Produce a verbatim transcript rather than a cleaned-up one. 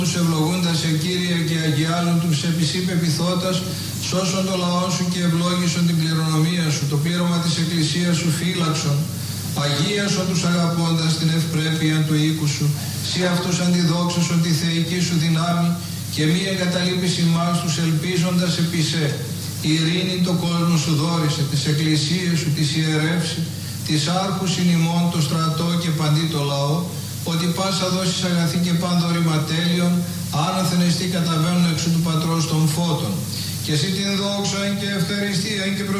Τους ευλογούντας σε Κύριε και αγιάζουν τους επισή πεπιθώτας, σώσον το λαό σου και ευλόγησον την κληρονομία σου, το πλήρωμα της Εκκλησίας σου φύλαξον. Αγίασον τους αγαπώντας την ευπρέπεια του οίκου σου, σύ αυτούς αντιδόξωσον τη θεϊκή σου δυνάμει και μη εγκαταλείπεις ημάς τους ελπίζοντας επί σε. Ειρήνη το κόσμο σου δόρισε, τις εκκλησίες σου τις ιερεύσει, τις άρχους συν ημών το στρατό και παντί το λαό, ότι πάσα δώσεις αγαθή και πάντο ρηματέλειον, άνωθεν εστί καταβαίνουν εξού του Πατρός των φώτων. Και εσύ την δόξα εν και ευχαριστία εν και